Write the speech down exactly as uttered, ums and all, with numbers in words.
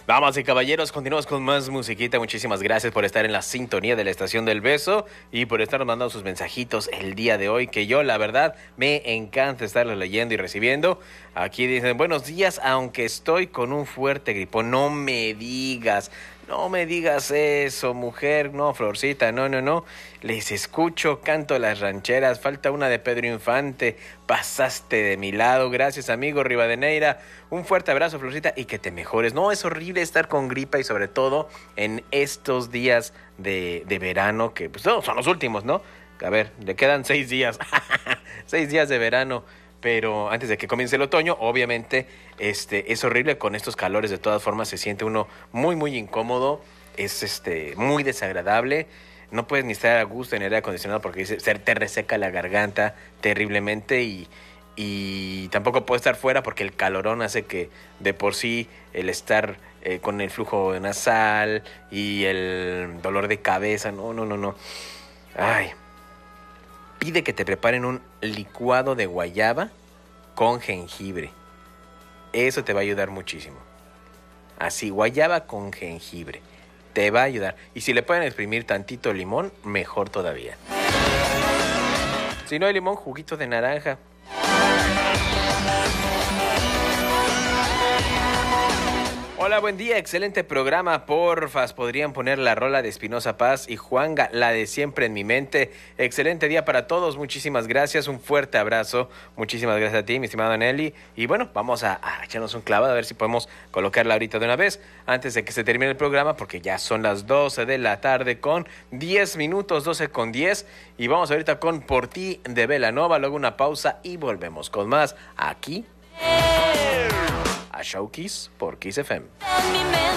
Damas y caballeros, continuamos con más musiquita. Muchísimas gracias por estar en la sintonía de la Estación del Beso y por estar mandando sus mensajitos el día de hoy, que yo la verdad me encanta estarlos leyendo y recibiendo. Aquí dicen, buenos días, aunque estoy con un fuerte gripón. No me digas, no me digas eso, mujer, no, Florcita, no, no, no. Les escucho, canto las rancheras, falta una de Pedro Infante, pasaste de mi lado, gracias amigo Rivadeneira. Un fuerte abrazo, Florcita, y que te mejores. No, es horrible estar con gripa y sobre todo en estos días de, de verano, que pues no, son los últimos, ¿no? A ver, le quedan seis días, seis días de verano, pero antes de que comience el otoño, obviamente, este, es horrible con estos calores. De todas formas, se siente uno muy, muy incómodo, es este, muy desagradable. No puedes ni estar a gusto en aire acondicionado porque dice, se te reseca la garganta terriblemente y... Y tampoco puedo estar fuera porque el calorón hace que de por sí el estar eh, con el flujo nasal y el dolor de cabeza, no, no, no, no. Ay, pide que te preparen un licuado de guayaba con jengibre. Eso te va a ayudar muchísimo. Así, guayaba con jengibre. Te va a ayudar. Y si le pueden exprimir tantito limón, mejor todavía. Si no hay limón, juguito de naranja. Hola, buen día, excelente programa, porfas, podrían poner la rola de Espinoza Paz y Juanga, la de siempre en mi mente. Excelente día para todos, muchísimas gracias, un fuerte abrazo, muchísimas gracias a ti, mi estimado Nelly. Y bueno, vamos a, a echarnos un clavado a ver si podemos colocarla ahorita de una vez, antes de que se termine el programa, porque ya son las doce de la tarde con diez minutos, doce con diez, y vamos ahorita con Por Ti de Belanova, luego una pausa y volvemos con más aquí a Showkiss por Kiss F M.